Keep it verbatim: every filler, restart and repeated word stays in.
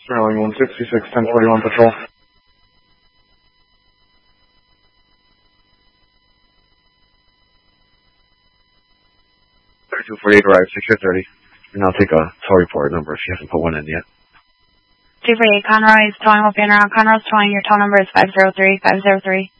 Sterling one sixty-six, ten forty-one patrol. thirty-two forty-eight arrived, secure thirty. And I'll take a tow report number if you haven't put one in yet. two forty-eight, Conroy is towing, will be in around. Conroy's towing, your tow number is five zero three, five zero three.